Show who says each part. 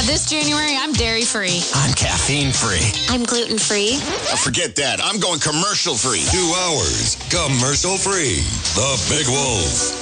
Speaker 1: This January, I'm dairy-free.
Speaker 2: I'm caffeine-free.
Speaker 3: I'm gluten-free.
Speaker 4: Forget that. I'm going commercial-free.
Speaker 5: 2 hours commercial-free. The Big Wolf.